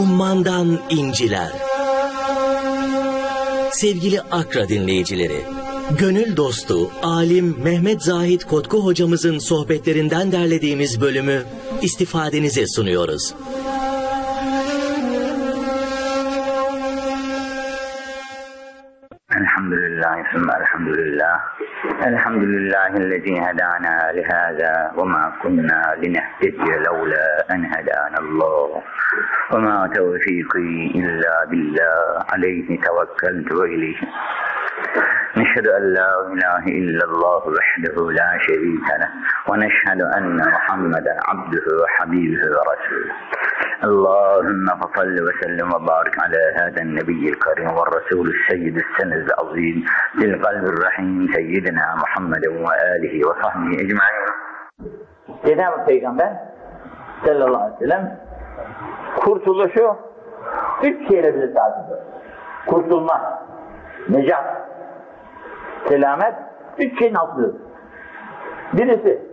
Ummandan inciler. Sevgili Akra dinleyicileri, gönül dostu, alim Mehmet Zahid Kotku hocamızın sohbetlerinden derlediğimiz bölümü istifadenize sunuyoruz. Elhamdülillah, sümme elhamdülillah. Elhamdülillahillezî hedâna lihâzâ ve mâ kunnâ linehtediye levlâ en hedânallâh. Ve mâ tevfîkî illâ billah, aleyhi tevekkeltu ve ileyhi. Neşhedü en la ilahe illallah vahdehu la şerîke leh ve neşhedü enne Muhammeden abduhu ve habibuhu ve resûluh. Allahümme fasalli ve sellim ve barik ala hâden nebiyyil karim ve resûlü seyyidü senedü azîm bil kalbir rahim seyyidina Muhammeden ve âlihi ve sahbihi ecmaîn. Cenab-ı Peygamber sallallahu aleyhi ve sellem kurtuluşu 3 şeyle bize tarif ediyor. Kurtulma, necat, selamet 3 şeyin altıdır. Birisi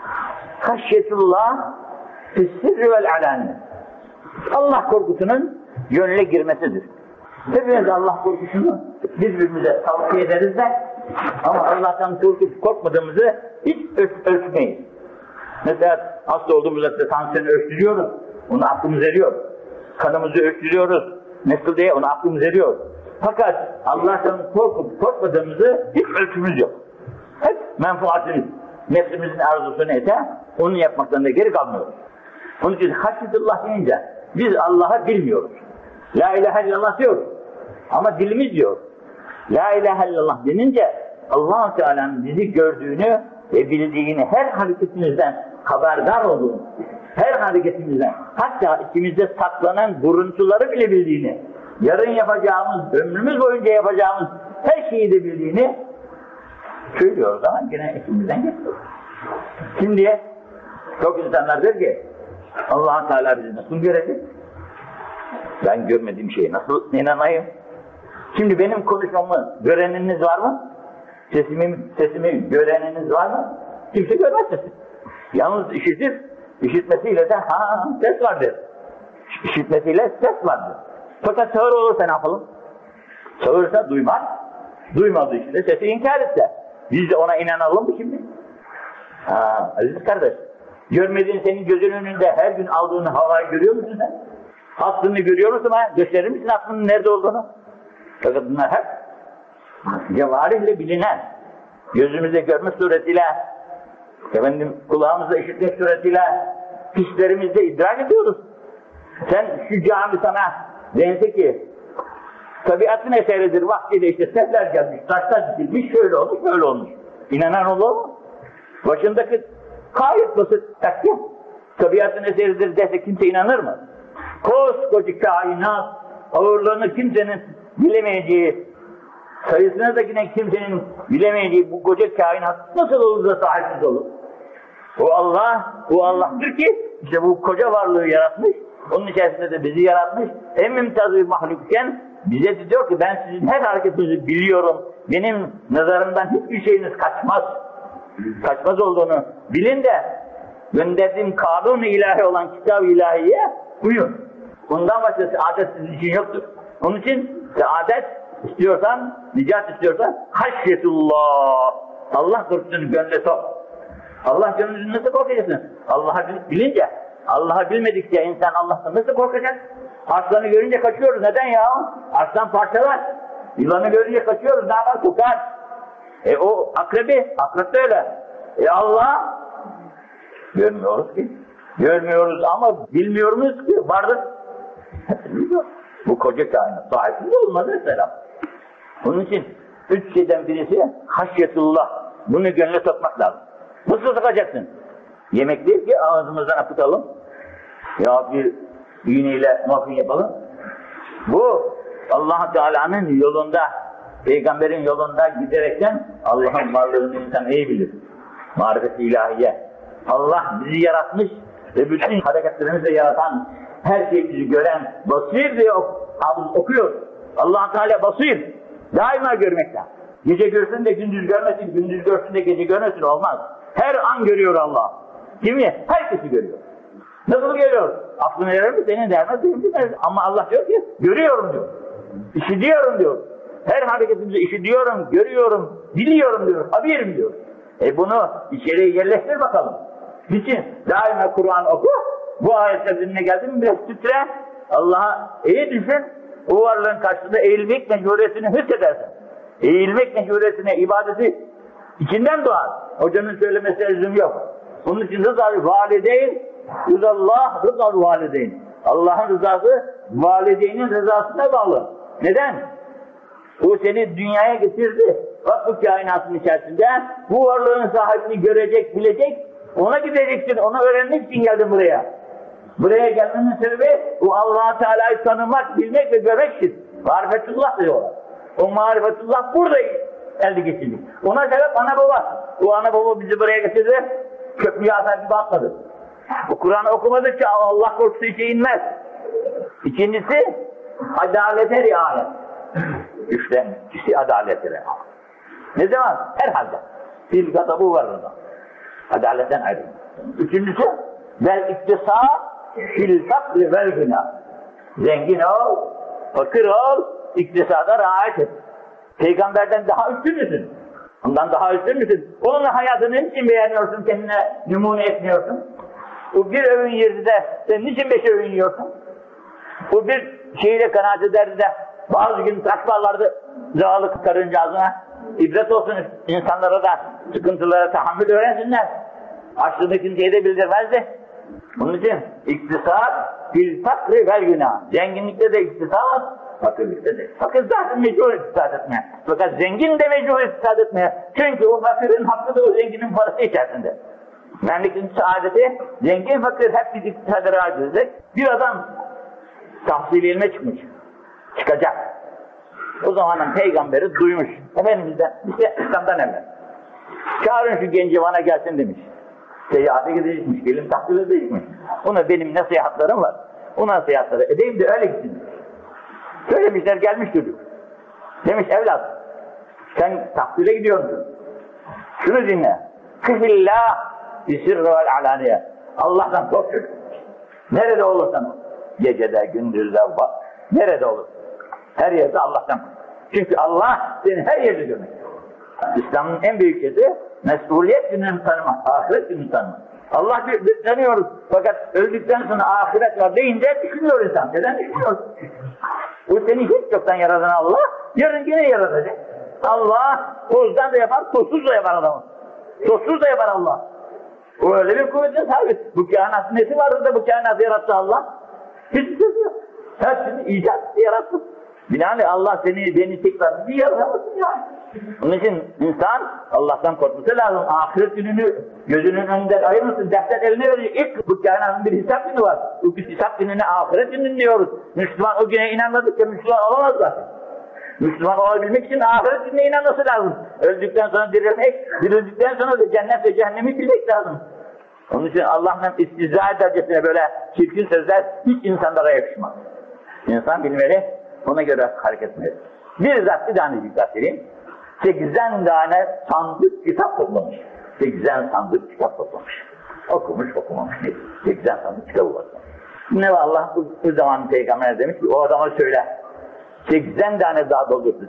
haşyetullah fissirri vel alani. Allah korkusunun gönle girmesidir. Hepimiz Allah korkusunu birbirimize tavsiye ederiz de ama Allah'tan korkmadığımızı hiç ölçmeyiz. Mesela hasta olduğumuzda tansiyonu ölçtürüyoruz, onu aklımız eriyor. Kanımızı ölçtürüyoruz, nasıl diye onu aklımız eriyor. Fakat Allah'tan korkmadığımızı hiç ölçümüz yok. Hep menfaatimiz, nefsimizin arzusunu neyse onu yapmaktan da geri kalmıyoruz. Onun için haşyetullah deyince biz Allah'ı bilmiyoruz. La ilahe illallah diyoruz. Ama dilimiz diyor. La ilahe illallah denince Allah-u Teala'nın bizi gördüğünü ve bildiğini, her hareketimizden haberdar olduğunu, her hareketimizden, hatta içimizde saklanan buruntuları bile bildiğini, yarın yapacağımız, ömrümüz boyunca yapacağımız her şeyi de bildiğini söylüyoruz ama yine içimizden geçiyor. Şimdi çok insanlar der ki Allah-u Teala bizi nasıl görecek? Ben görmediğim şeye nasıl inanayım? Şimdi benim konuşmamı göreniniz var mı? Sesimi göreniniz var mı? Kimse görmez sesi. Yalnız işitmesiyle de ses vardır. İşitmesiyle ses vardır. Fakat sağır olursa ne yapalım? Sağırsa duymaz. Duymadığı için de sesi inkar etse. Biz de ona inanalım mı şimdi? Aziz kardeş, görmediğin senin gözünün önünde her gün aldığın havayı görüyor musun sen? Aslını görüyor musun? Gösterir misin aslının nerede olduğunu? Fakat bunlar hep cevarihle bilinen, gözümüzde görme suretiyle, kulağımızda işitmek suretiyle, hislerimizde idrak ediyoruz. Sen şu cami sana dense ki, tabiatın eseridir, vaktiyle işte sesler gelmiş, taşlar dikilmiş, şöyle olmuş, böyle olmuş. İnanan olur mu? Başındaki gayet basit takdir, tabiatın eseridir dese kimse inanır mı? Koskoca kainat, ağırlığını kimsenin bilemeyeceği, sayısına da yine kimsenin bilemeyeceği bu koca kainat nasıl olur da sahipsiz olur? O Allah'tır ki işte bu koca varlığı yaratmış, onun içerisinde de bizi yaratmış, en mümtaz bir mahlukken bize de diyor ki ben sizin her hareketinizi biliyorum, benim nazarımdan hiçbir şeyiniz kaçmaz olduğunu bilin de gönderdiğim kanun-u ilahi olan kitab-ı ilahiye uyun. Bundan başka saadet sizin için yoktur. Onun için saadet istiyorsan, nicat istiyorsan haşyetullah. Allah korkusunu gönle sok. Allah gönlünü nasıl korkacaksın? Allah'ı bilince, Allah'ı bilmedikçe insan Allah'tan nasıl korkacak? Aslanı görünce kaçıyoruz. Neden ya? Aslan parçalar. Yılanı görünce kaçıyoruz. Ne yapar? Sokar. O akrep de öyle. Allah görmüyoruz ki. Görmüyoruz ama bilmiyor muyuz ki? Vardır. Bu koca kainat sahibi olmaz mesela. Onun için 3 şeyden birisi haşyetullah. Bunu gönle sokmak lazım. Nasıl sokacaksın? Yemek değil ki ağzımızdan akıtalım. Ya bir iğneyle muhakkak yapalım. Bu Allah Teala'nın yolunda, Peygamberin yolunda giderekten Allah'ın varlığını insan iyi bilir. Marifet-i ilahiye. Allah bizi yaratmış ve bütün hareketlerimizi yaratan, her şeyi bizi gören, basir diye okuyor. Allah Teala basir. Daima görmekte. Gece görsün de gündüz görmesin, gündüz görsün de gece görmesin olmaz. Her an görüyor Allah. Kimi? Herkesi görüyor. Nasıl görüyor? Aklını erer mi? Senin dermez, benim demez. Ama Allah diyor ki, görüyorum diyor. İşitiyorum diyor. Her hareketimizi işitiyorum, görüyorum, biliyorum diyor, haberim diyor. Bunu içeriye yerleştir bakalım. Niçin? Daima Kur'an oku, bu ayetler dinine geldi mi biraz titre, Allah'a eğilirsin, o varlığın karşısında eğilmek mecburiyetini hissedersin. Eğilmek mecburiyetine, ibadeti içinden doğar. Hocanın söylemesi lüzum yok. Onun için rıza'l valideyn, rızallah rıza'l valideyn. Allah'ın rızası valideynin rızasına bağlı. Neden? O seni dünyaya getirdi. Bak bu kainatın içerisinde bu varlığın sahibini görecek, bilecek. Ona gideceksin, onu öğrenmek için geldin buraya. Buraya gelmenin sebebi o Allah-u Teala'yı tanımak, bilmek ve görmektir. Marifetullah diyorlar. O marifetullah burada elde geçirdik. Ona sebep ana baba. O ana baba bizi buraya getirdi. Köprüye atar gibi atmadı. Bu Kur'an'ı okumadıkça Allah korkusu içe inmez. İkincisi adalete riayet. Üçüncüsü adalete riayet. Ne zaman? Herhalde. Bir gatabı var orada. Adaletten ayrılır. Üçüncüsü vel iktisat fil fakri vel günah. Zengin ol, fakir ol, iktisada riayet et. Peygamberden daha üstün müsün? Ondan daha üstün müsün? Onun hayatını niçin beğeniyorsun, kendine numune etmiyorsun? O bir öğün yedi de sen niçin 5 öğün yiyorsun? O bir şeyle kanaat ederdi de bazı gün taş bağlardı zağlı karıncağızına. İbret olsun insanlara da sıkıntılara tahammül öğrensinler. Açlığını kimseye de bildirmezdi. Bunun için iktisat fil fakri vel günah. Zenginlikte de iktisat, fakirlikte de. Fakir zaten mecbur iktisat etmeye. Fakat zengin de mecbur iktisat etmeye. Çünkü o fakirin hakkı da o zenginin parası içerisinde. Memleketin saadeti, zengin fakir hep bir iktisada rahat edecek. Bir adam tahsil ilme çıkmış. Çıkacak. O zamanın peygamberi duymuş. Efendimiz'den, işte İslam'dan evvel. Çağırın şu genci bana gelsin demiş. Seyahate gidecekmiş, gelin tahsil edecekmiş. Ona benim nasihatlarım var. O nasihatları edeyim de öyle gitsin. Söylemişler, gelmiş çocuk. Demiş evlat, sen tahsile gidiyorsun. Şunu dinle. Kıhillah bisirri vel alaniye. Allah'tan kork çocuk. Nerede olursan ol. Gecede, gündüzde, nerede olur. Her yerde Allah'tan kork. Çünkü Allah seni her yerde görmek. İslam'ın en büyük şeyi mesuliyet gününü tanımak, ahiret gününü tanımak. Allah biz tanıyoruz. Fakat öldükten sonra ahiret var deyince düşünüyor insan. Neden düşünüyor? O seni hiç yoktan yaratan Allah, yarın yine yaratacak. Allah tozdan da yapar, tozsuz da yapar adamı. Tozsuz da yapar Allah. O öyle bir kuvvetine sahip. Bu kainatın nesi vardı da bu kainatı yarattı Allah? Hiçbir şey yok. Hepsini icat yarattı. Binaenaleyh Allah seni, beni tekrar bir yaratamazsın yani. Onun için insan Allah'tan korkması lazım. Ahiret gününü gözünün önünden ayırmasın. Defter eline verecek. İlk bu kainatın bir hesap günü var. Bu hesap gününe ahiret günü diyoruz. Müslüman o güne inanmadıkça Müslüman olamaz zaten. Müslüman olabilmek için ahiret gününe inanması lazım. Öldükten sonra dirilmek, dirildikten sonra da cennet ve cehennemi bilmek lazım. Onun için Allah'ın istihza edercesine böyle çirkin sözler hiç insanlara yakışmaz. İnsan bilmeli, ona göre hareket etmeli. Bir tanecik vereyim. 80 tane sandık kitap toplamış. 80 sandık kitap toplamış. Okumuş, okumamış. 80 sandık kitabı var. Ne var Allah bu zaman peygamber demiş ki o adama söyle. 80 tane daha doldurdu.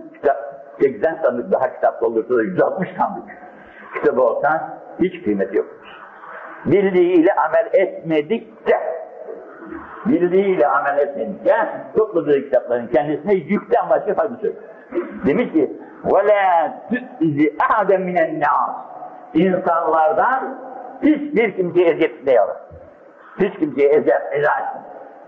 80 sandık daha kitap doldurdu. 160 sandık kitabı olsa hiç kıymeti yok. Bildiğiyle amel etmedikçe topladığı kitapların kendisine yükten başka faydası yok. Demiş ki وَلَا تُؤْذِ اَعَدًا مِنَ النَّاسِ İnsanlardan hiçbir kimseye eziyet etmiyor. Hiç kimseye eziyet etmiyor.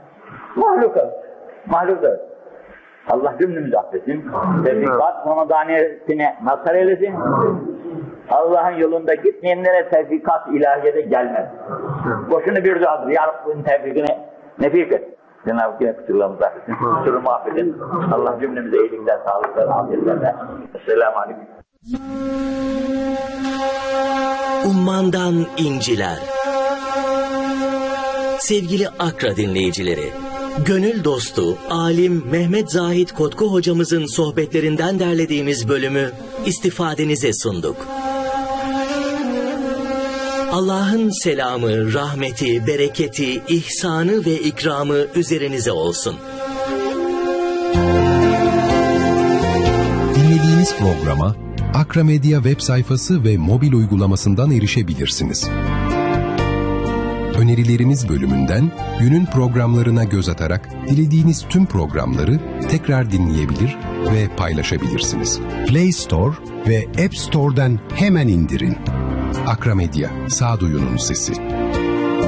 Mahluklar. Allah cümlemizi affetsin. Tevfikat monodaniyetine mazhar eylesin. Allah'ın yolunda gitmeyenlere tevfikat ilahiyede gelmez. Boşuna bir duadır. Ya Rabbin tevfikini nefik et. Cenab-ı Hak kusurlarımızı affetsin. Kusurumu affedin. Allah cümlemize iyilikler, sağlıklar, afiyetlerle. Esselamu Aleyküm. Ummandan inciler. Sevgili Akra dinleyicileri, gönül dostu, alim Mehmet Zahit Kotku hocamızın sohbetlerinden derlediğimiz bölümü istifadenize sunduk. Allah'ın selamı, rahmeti, bereketi, ihsanı ve ikramı üzerinize olsun. Dinlediğiniz programa Akramedia web sayfası ve mobil uygulamasından erişebilirsiniz. Önerilerimiz bölümünden günün programlarına göz atarak dilediğiniz tüm programları tekrar dinleyebilir ve paylaşabilirsiniz. Play Store ve App Store'dan hemen indirin. Akramedia, sağduyunun sesi.